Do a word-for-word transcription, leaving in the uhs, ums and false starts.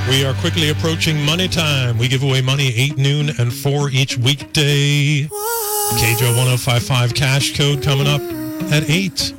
We are quickly approaching money time. We give away money eight, noon, and four each weekday. K J O ten fifty-five cash code coming up at eight.